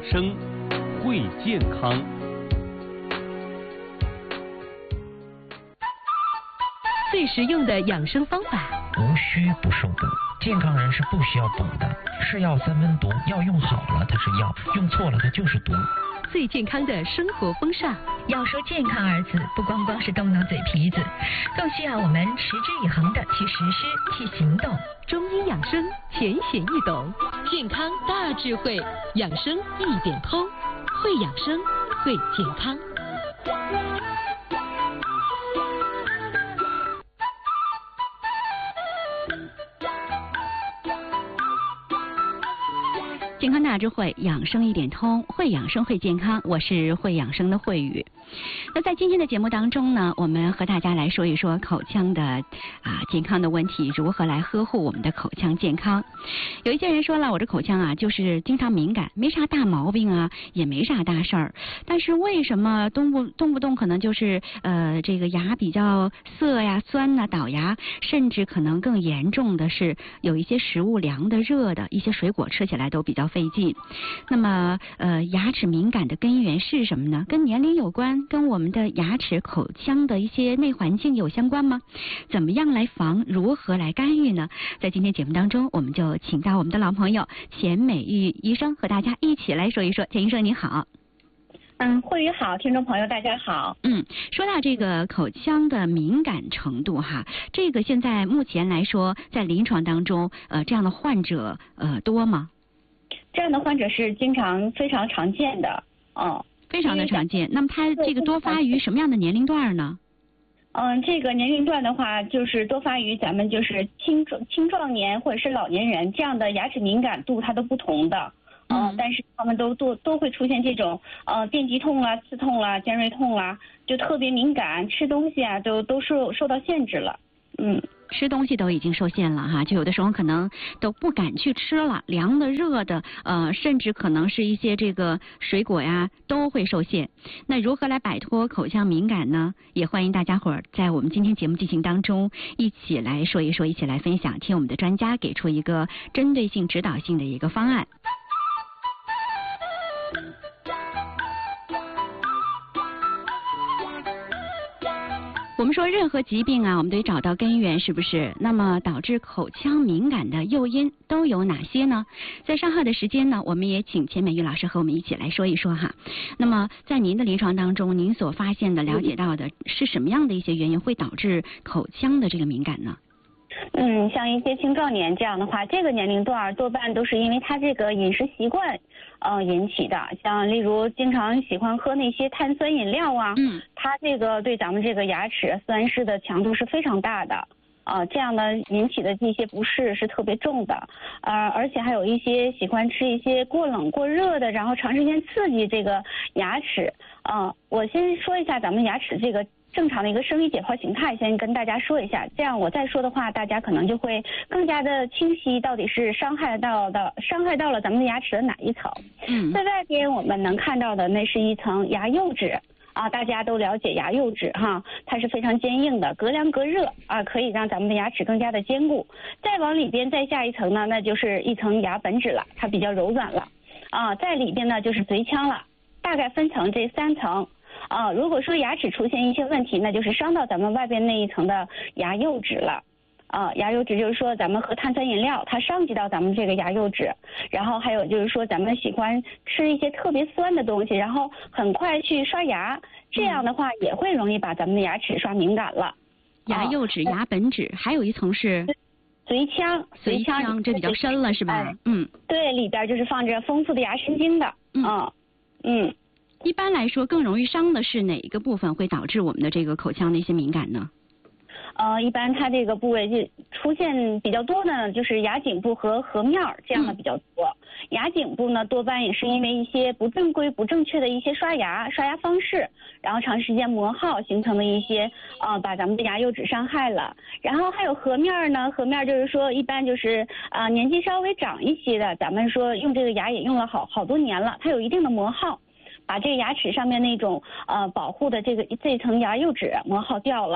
生，会健康。 最实用的养生方法， 无需不受补。健康人是不需要补的，是药三分毒，药用好了它是药，用错了它就是毒。 最健康的生活风尚， 要说健康二字，不光光是动动嘴皮子，更需要我们持之以恒的去实施、去行动。 中医养生浅显易懂，健康大智慧，养生一点通，会养生，会健康。健康大智慧，养生一点通，会养生会健康。我是会养生的慧宇。那在今天的节目当中呢，我们和大家来说一说口腔的健康的问题，如何来呵护我们的口腔健康。有一些人说了，我这口腔就是经常敏感，没啥大毛病也没啥大事儿，但是为什么动不动可能就是这个牙比较涩呀、酸呐、倒牙，甚至可能更严重的是有一些食物凉的、热的，一些水果吃起来都比较费劲。那么牙齿敏感的根源是什么呢？跟年龄有关，跟我们的牙齿口腔的一些内环境有相关吗？怎么样来防？如何来干预呢？在今天节目当中，我们就请到我们的老朋友钱美玉医生和大家一起来说一说。钱医生你好。 慧宇好，听众朋友大家好。 说到这个口腔的敏感程度这个现在目前来说，在临床当中这样的患者多吗？ 这样的患者是非常常见的， 非常的常见。那么它这个多发于什么样的年龄段呢？ 这个年龄段的话，就是多发于咱们就是青壮年或者是老年人，这样的牙齿敏感度它都不同的。但是他们都会出现这种电击痛啦、刺痛啦、尖锐痛啦，就特别敏感，吃东西都受到限制了。 吃东西都已经受限了就有的时候可能都不敢去吃了，凉的、热的，甚至可能是一些这个水果呀都会受限。那如何来摆脱口腔敏感呢？也欢迎大家伙儿在我们今天节目进行当中一起来说一说，一起来分享，听我们的专家给出一个针对性、指导性的一个方案。我们说任何疾病我们得找到根源，是不是？那么导致口腔敏感的诱因都有哪些呢？在稍后的时间呢，我们也请钱美玉老师和我们一起来说一说那么在您的临床当中，您所发现的、了解到的是什么样的一些原因会导致口腔的这个敏感呢？ 像一些青壮年这样的话，这个年龄段多半都是因为他这个饮食习惯引起的。像例如经常喜欢喝那些碳酸饮料它这个对咱们这个牙齿酸蚀的强度是非常大的。这样的引起的这些不适是特别重的。而且还有一些喜欢吃一些过冷过热的，然后长时间刺激这个牙齿。我先说一下咱们牙齿这个正常的一个生理解剖形态，先跟大家说一下，这样我再说的话，大家可能就会更加的清晰，到底是伤害到了咱们的牙齿的哪一层。在外边我们能看到的那是一层牙釉质大家都了解牙釉质它是非常坚硬的，隔凉隔热可以让咱们的牙齿更加的坚固。再往里边再下一层呢，那就是一层牙本质了，它比较柔软了在里边呢就是髓腔了，大概分成这3层。如果说牙齿出现一些问题，那就是伤到咱们外边那一层的牙釉质了。牙釉质就是说咱们喝碳酸饮料，它伤及到咱们这个牙釉质。然后还有就是说咱们喜欢吃一些特别酸的东西，然后很快去刷牙，这样的话也会容易把咱们的牙齿刷敏感了。 牙釉质、牙本质，还有一层是髓腔。 髓腔这比较深了是吧？ 对，里边就是放着丰富的牙神经的。 一般来说，更容易伤的是哪一个部分会导致我们的这个口腔的一些敏感呢？ 一般它这个部位就出现比较多呢，就是牙颈部和颌面这样的比较多。牙颈部呢，多半也是因为一些不正规、不正确的一些刷牙方式，然后长时间磨耗形成的一些把咱们的牙釉质伤害了。然后还有颌面呢，颌面就是说一般就是年纪稍微长一些的，咱们说用这个牙也用了好多年了，它有一定的磨耗，把这个牙齿上面那种保护的这层牙釉质磨耗掉了。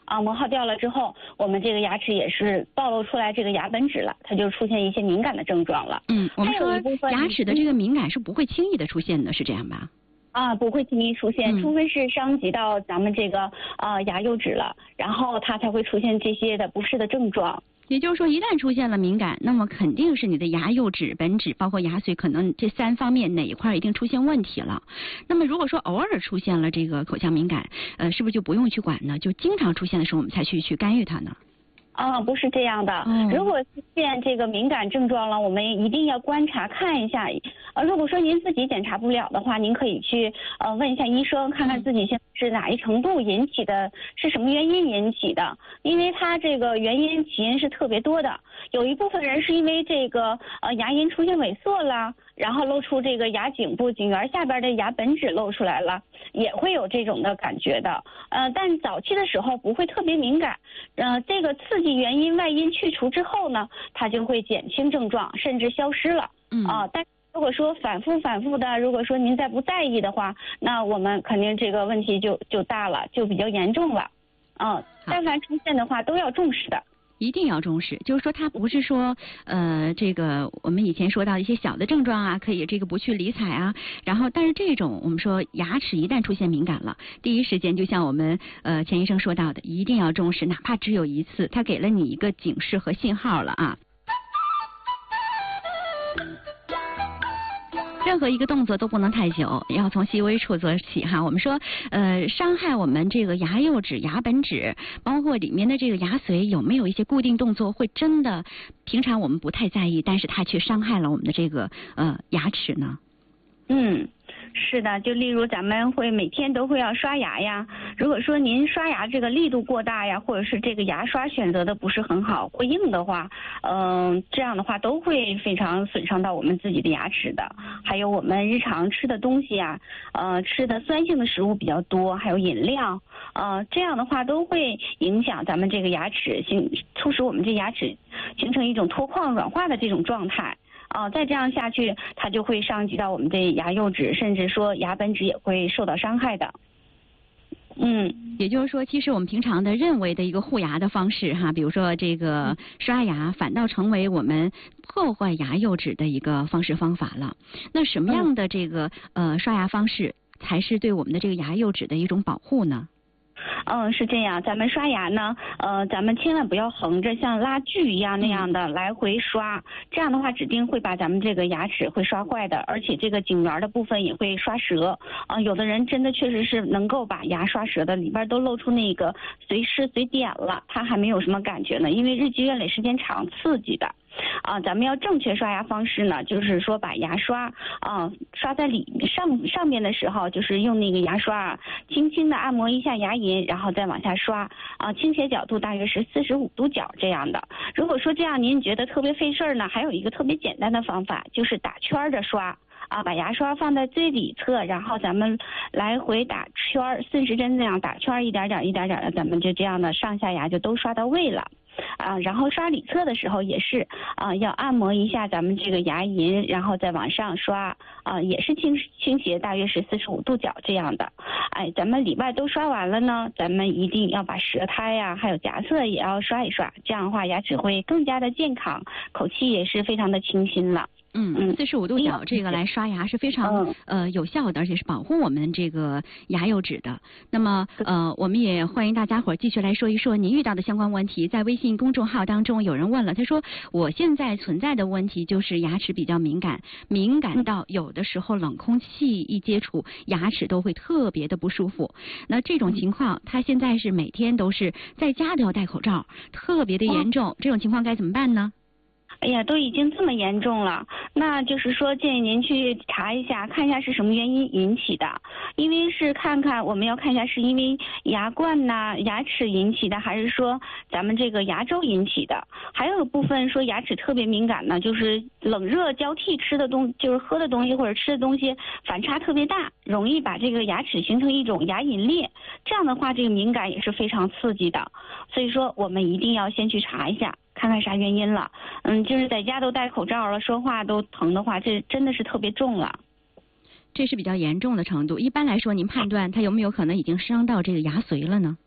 磨耗掉了之后，我们这个牙齿也是暴露出来这个牙本质了，它就出现一些敏感的症状了。 我们说牙齿的这个敏感是不会轻易的出现的，是这样吧？ 不会轻易出现，除非是伤及到咱们这个牙釉质了，然后它才会出现这些的不适的症状。 也就是说，一旦出现了敏感，那么肯定是你的牙釉质、本质，包括牙髓，可能这3方面哪一块一定出现问题了。那么如果说偶尔出现了这个口腔敏感，是不是就不用去管呢？就经常出现的时候，我们才去干预它呢？ 不是这样的。如果出现这个敏感症状了，我们一定要观察看一下。如果说您自己检查不了的话，您可以去问一下医生，看看自己现在是哪一程度引起的，是什么原因引起的。因为它这个原因起因是特别多的，有一部分人是因为这个牙龈出现萎缩了，然后露出这个牙颈部颈缘下边的牙本质露出来了，也会有这种的感觉的。但早期的时候不会特别敏感。这个刺激原因外因去除之后呢，它就会减轻症状，甚至消失了。但如果说反复的，如果说您再不在意的话，那我们肯定这个问题就大了，就比较严重了。但凡出现的话都要重视的。 一定要重视，就是说它不是说这个我们以前说到一些小的症状啊，可以这个不去理睬啊，然后但是这种我们说牙齿一旦出现敏感了，第一时间就像我们钱医生说到的，一定要重视，哪怕只有一次，它给了你一个警示和信号了啊。任何一个动作都不能太久，要从细微处做起哈。我们说，伤害我们这个牙釉质、牙本质，包括里面的这个牙髓，有没有一些固定动作会真的平常我们不太在意，但是它却伤害了我们的这个牙齿呢？ 是的，就例如咱们会每天都会要刷牙呀，如果说您刷牙这个力度过大呀，或者是这个牙刷选择的不是很好，过硬的话，这样的话都会非常损伤到我们自己的牙齿的。还有我们日常吃的东西啊，吃的酸性的食物比较多，还有饮料，这样的话都会影响咱们这个牙齿促使我们这牙齿形成一种脱矿软化的这种状态。再这样下去，它就会伤及到我们的牙釉质，甚至说牙本质也会受到伤害的。 也就是说，其实我们平常的认为的一个护牙的方式哈，比如说这个刷牙，反倒成为我们破坏牙釉质的一个方式方法了。那什么样的这个刷牙方式才是对我们的这个牙釉质的一种保护呢？ 是这样，咱们刷牙呢，咱们千万不要横着像拉锯一样那样的来回刷，这样的话指定会把咱们这个牙齿会刷坏的，而且这个颈缘的部分也会刷折。有的人真的确实是能够把牙刷折的里边都露出那个随湿随点了，他还没有什么感觉呢，因为日积月累时间长刺激的。咱们要正确刷牙方式呢，就是说把牙刷刷在上面的时候，就是用那个牙刷轻轻的按摩一下牙龈，然后再往下刷倾斜角度大约是45度角这样的。如果说这样您觉得特别费事儿呢，还有一个特别简单的方法，就是打圈的刷把牙刷放在最里侧，然后咱们来回打圈，顺时针那样打圈，一点点的，咱们就这样的上下牙就都刷到位了。然后刷里侧的时候也是要按摩一下咱们这个牙龈，然后再往上刷也是倾斜大约是45度角这样的。咱们里外都刷完了呢，咱们一定要把舌苔呀还有颊侧也要刷一刷，这样的话牙齿会更加的健康，口气也是非常的清新了。 45度角这个来刷牙是非常有效的，而且是保护我们这个牙釉质的。那么我们也欢迎大家伙继续来说一说您遇到的相关问题。在微信公众号当中有人问了，他说我现在存在的问题就是牙齿比较敏感到有的时候冷空气一接触牙齿都会特别的不舒服。那这种情况他现在是每天都是在家都要戴口罩，特别的严重，这种情况该怎么办呢？ 哎呀，都已经这么严重了，那就是说建议您去查一下，看一下是什么原因引起的。因为是我们要看一下是因为牙冠呐、牙齿引起的，还是说咱们这个牙周引起的。还有部分说牙齿特别敏感呢，就是冷热交替就是喝的东西或者吃的东西反差特别大，容易把这个牙齿形成一种牙龈裂，这样的话这个敏感也是非常刺激的。所以说我们一定要先去查一下，看看啥原因了。就是在家都戴口罩了，说话都疼的话，这真的是特别重了。 这是比较严重的程度。一般来说，您判断它有没有可能已经伤到这个牙髓了呢？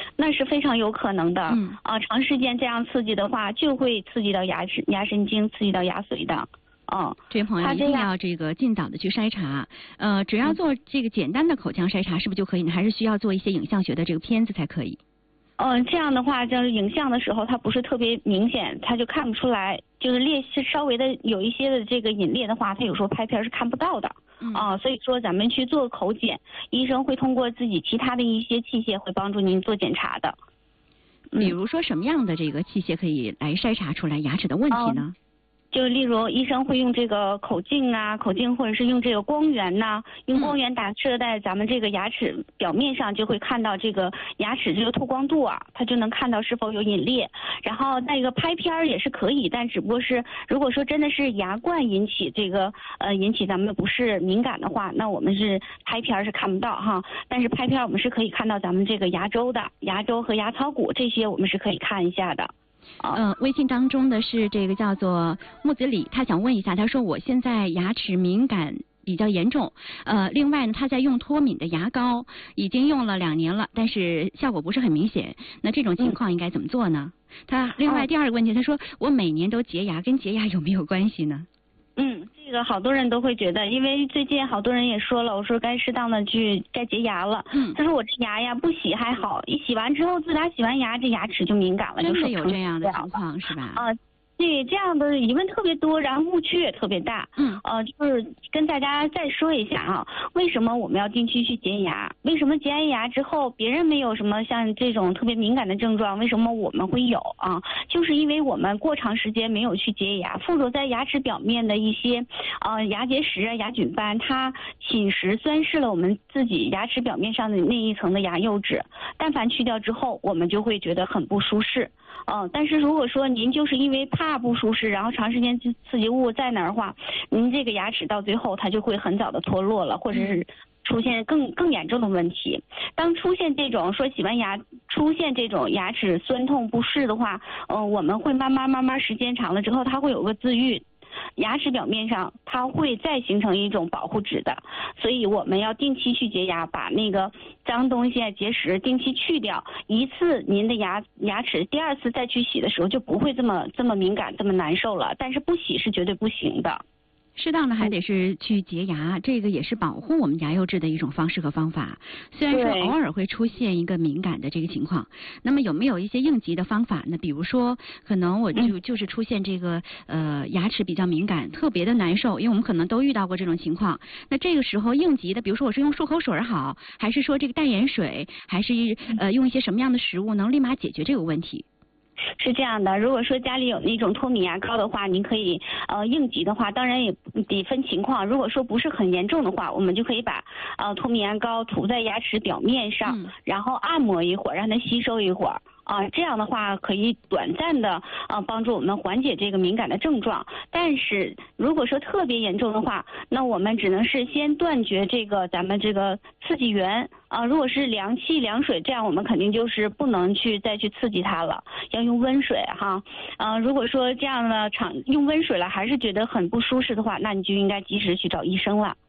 那是非常有可能的。长时间这样刺激的话，就会刺激到牙神经，刺激到牙髓的。 这位朋友一定要这个尽早的去筛查。只要做这个简单的口腔筛查是不是就可以呢？还是需要做一些影像学的这个片子才可以？ 这样的话，就是影像的时候它不是特别明显，它就看不出来，就是稍微的有一些的这个隐裂的话，它有时候拍片是看不到的。所以说咱们去做口检，医生会通过自己其他的一些器械会帮助您做检查的。 比如说什么样的这个器械可以来筛查出来牙齿的问题呢？ 就例如医生会用这个口镜或者是用这个光源用光源打射在咱们这个牙齿表面上，就会看到这个牙齿这个透光度它就能看到是否有隐裂。然后那个拍片也是可以，但只不过是如果说真的是牙冠引起这个引起咱们不适敏感的话，那我们是拍片是看不到哈。但是拍片我们是可以看到咱们这个牙周和牙槽骨这些我们是可以看一下的。 微信当中的是这个叫做木子李，他想问一下，他说我现在牙齿敏感比较严重，另外呢他在用脱敏的牙膏，已经用了2年了，但是效果不是很明显，那这种情况应该怎么做呢？他另外第二个问题，他说我每年都洁牙，跟洁牙有没有关系呢？ 这个好多人都会觉得，因为最近好多人也说了，我说该适当的该洁牙了。他说我这牙呀不洗还好，一洗完之后自打洗完牙这牙齿就敏感了， 真的有这样的情况是吧？ 对，这样的疑问特别多，然后误区也特别大。就是跟大家再说一下为什么我们要定期去洁牙？为什么洁完牙之后别人没有什么像这种特别敏感的症状，为什么我们会有就是因为我们过长时间没有去洁牙，附着在牙齿表面的一些牙结石牙菌斑，它侵蚀酸蚀了我们自己牙齿表面上的那一层的牙釉质，但凡去掉之后，我们就会觉得很不舒适。但是如果说您就是因为怕不舒适，然后长时间刺激物在那儿的话，您这个牙齿到最后它就会很早的脱落了，或者是出现更严重的问题。当出现这种说洗完牙出现这种牙齿酸痛不适的话，我们会慢慢时间长了之后，它会有个自愈。牙齿表面上它会再形成一种保护质的，所以我们要定期去洁牙，把那个脏东西结石定期去掉。一次您的牙齿第二次再去洗的时候就不会这么敏感这么难受了，但是不洗是绝对不行的。 适当的还得是去洁牙，这个也是保护我们牙釉质的一种方式和方法。虽然说偶尔会出现一个敏感的这个情况，那么有没有一些应急的方法呢？比如说，可能我就是出现这个牙齿比较敏感，特别的难受，因为我们可能都遇到过这种情况。那这个时候应急的，比如说我是用漱口水好，还是说这个淡盐水，还是用一些什么样的食物能立马解决这个问题？ 是这样的，如果说家里有那种脱敏牙膏的话，您可以应急的话，当然也得分情况。如果说不是很严重的话，我们就可以把脱敏牙膏涂在牙齿表面上，然后按摩一会儿，让它吸收一会儿。这样的话可以短暂的帮助我们缓解这个敏感的症状。但是如果说特别严重的话，那我们只能是先断绝这个咱们这个刺激源如果是凉气凉水，这样我们肯定就是不能再去刺激它了，要用温水如果说这样的用温水了还是觉得很不舒适的话，那你就应该及时去找医生了。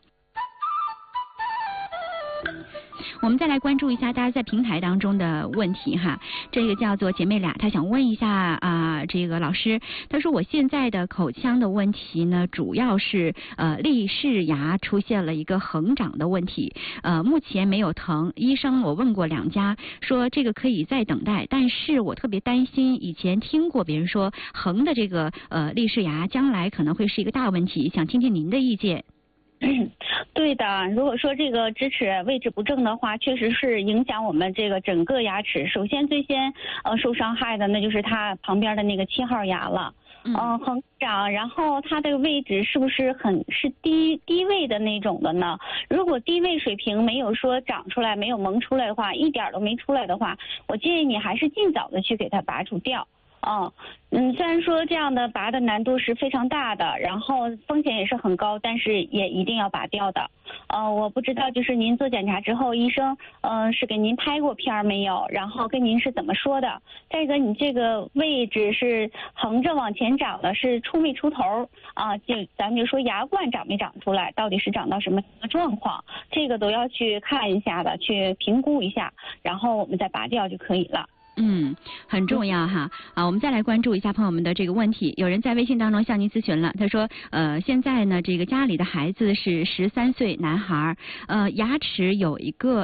我们再来关注一下大家在平台当中的问题哈。这个叫做姐妹俩，她想问一下这个老师，她说我现在的口腔的问题呢，主要是立式牙出现了一个横长的问题，目前没有疼，医生我问过2家，说这个可以再等待，但是我特别担心，以前听过别人说横的这个立式牙将来可能会是一个大问题，想听听您的意见。 对的，如果说这个智齿位置不正的话，确实是影响我们这个整个牙齿。首先最先受伤害的那就是它旁边的那个7号牙了。横长，然后它的位置是不是是低位的那种的呢？如果低位水平没有说长出来，没有萌出来的话，一点都没出来的话，我建议你还是尽早的去给它拔除掉。 虽然说这样的拔的难度是非常大的，然后风险也是很高，但是也一定要拔掉的。我不知道就是您做检查之后，医生是给您拍过片没有？然后跟您是怎么说的？再一个，你这个位置是横着往前长的，是出没出头啊？咱们就说牙冠长没长出来，到底是长到什么状况？这个都要去看一下的，去评估一下，然后我们再拔掉就可以了。 很重要哈。我们再来关注一下朋友们的这个问题。有人在微信当中向您咨询了，他说，现在呢，这个家里的孩子是13岁男孩，牙齿有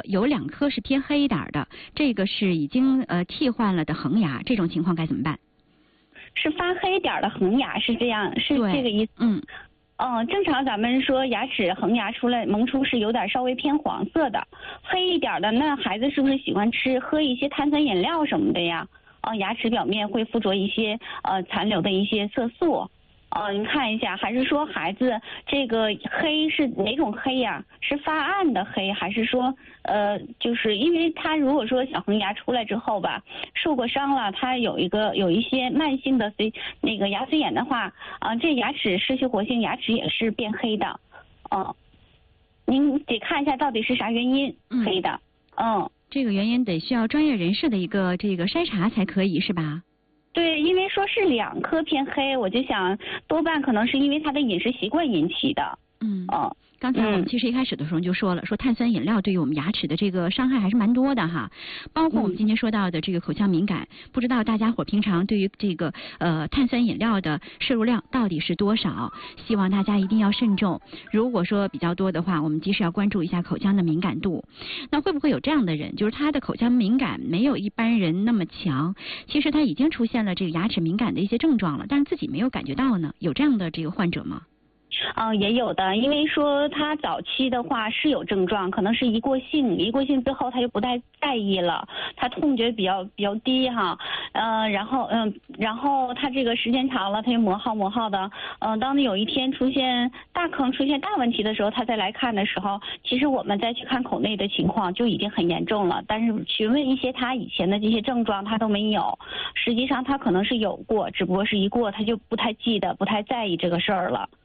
2颗是偏黑一点的，这个是已经替换了的恒牙，这种情况该怎么办？ 是发黑点的恒牙是这样，是这个意思。正常咱们说牙齿恒牙出来萌出是有点稍微偏黄色的，黑一点的，那孩子是不是喜欢喝一些碳酸饮料什么的呀？牙齿表面会附着一些残留的一些色素。您看一下，还是说孩子这个黑是哪种黑呀？是发暗的黑，还是说就是因为他如果说小恒牙出来之后吧，受过伤了，他有一些慢性的那个牙髓炎的话，这牙齿失去活性，牙齿也是变黑的。您得看一下到底是啥原因黑的。 这个原因得需要专业人士的一个这个筛查才可以，是吧？ 对，因为说是2颗偏黑，我就想多半可能是因为他的饮食习惯引起的。 刚才我们其实一开始的时候就说了，说碳酸饮料对于我们牙齿的这个伤害还是蛮多的哈，包括我们今天说到的这个口腔敏感，不知道大家伙平常对于这个碳酸饮料的摄入量到底是多少？希望大家一定要慎重。如果说比较多的话，我们及时要关注一下口腔的敏感度。那会不会有这样的人，就是他的口腔敏感没有一般人那么强，其实他已经出现了这个牙齿敏感的一些症状了，但是自己没有感觉到呢？有这样的这个患者吗？ 也有的，因为说他早期的话是有症状，可能是一过性之后他就不太在意了，他痛觉比较低哈，然后他这个时间长了，他就磨耗的，当有一天出现大坑、出现大问题的时候，他再来看的时候，其实我们再去看口内的情况就已经很严重了，但是询问一些他以前的这些症状他都没有，实际上他可能是有过，只不过是一过他就不太记得、不太在意这个事儿了。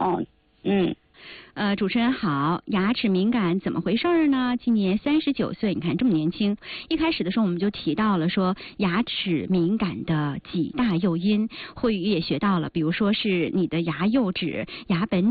主持人好，牙齿敏感怎么回事呢？今年39岁，你看这么年轻。一开始的时候我们就提到了说牙齿敏感的几大诱因，慧宇也学到了，比如说是你的牙釉质、牙本